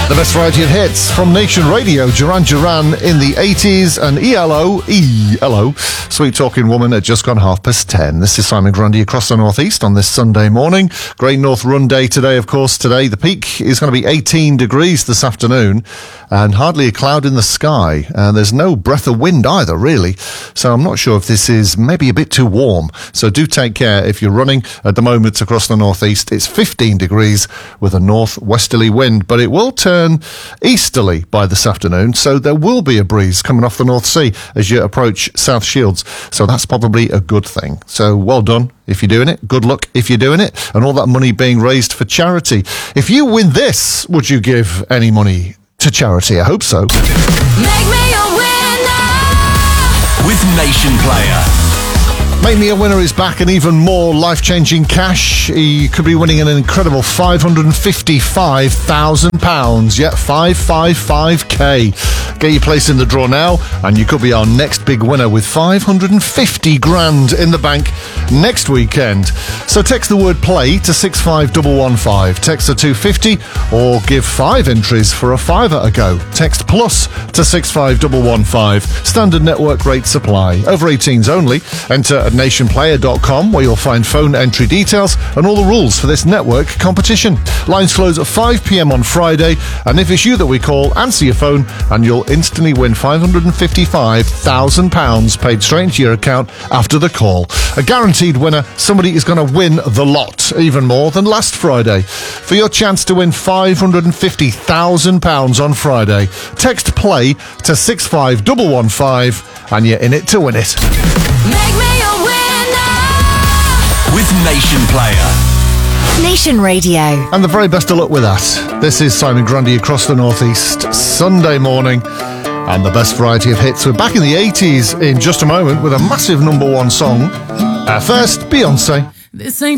The best variety of hits from Nation Radio. Duran Duran in the 80s and ELO, Sweet Talking Woman at just gone 10:30. This is Simon Grundy across the northeast on this Sunday morning. Great North Run Day today, of course. Today the peak is going to be 18 degrees this afternoon and hardly a cloud in the sky. And there's no breath of wind either, really. So I'm not sure if this is maybe a bit too warm. So do take care if you're running at the moment across the northeast. It's 15 degrees with a northwesterly wind, but it will turn easterly by this afternoon, so there will be a breeze coming off the North Sea as you approach South Shields, so that's probably a good thing. So well done if you're doing it, good luck if you're doing it, and all that money being raised for charity. If you win this, would you give any money to charity? I hope so. Make me a winner with Nation Player. Make Me a Winner is back, and even more life-changing cash. You could be winning an incredible £555,000. Yeah, 555k. Get your place in the draw now, and you could be our next big winner with 550 grand in the bank next weekend. So text the word play to 65115. Text the 250 or give 5 entries for a £5 a go. Text plus to 65115. Standard network rate supply. Over 18s only. Enter at nationplayer.com, where you'll find phone entry details and all the rules for this network competition. Lines close at 5 p.m. on Friday, and if it's you that we call, answer your phone and you'll instantly win £555,000 paid straight into your account after the call. A guaranteed winner, somebody is going to win the lot, even more than last Friday. For your chance to win £550,000 on Friday, text play to 65115 and you're in it to win it. Make me a winner with Nation Player. Nation Radio. And the very best of luck with that. This is Simon Grundy across the northeast, Sunday morning, and the best variety of hits. We're back in the 80s in just a moment with a massive number one song. First, Beyonce. This ain't